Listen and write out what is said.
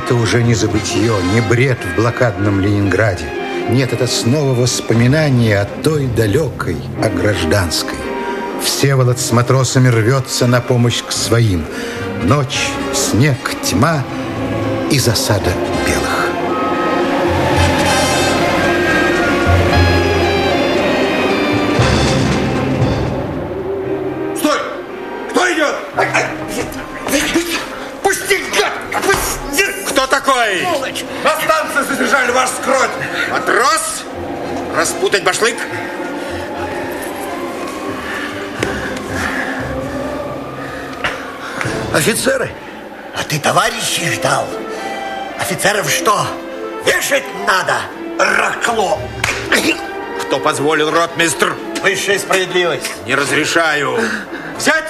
Это уже не забытье, не бред в блокадном Ленинграде. Нет, это снова воспоминание о той далекой, о гражданской. Всеволод с матросами рвется на помощь к своим. Ночь, снег, тьма и засада белых. Стой! Кто идет? Пусти, гад! Пусти! Кто такой? На станции задержали ваш скрот. Матрос? Распутать башлык? Офицеры? А ты товарищей ждал? Офицеров что? Вешать надо, ракло. Кто позволил, ротмистр? Высшая справедливость. Не разрешаю. Взять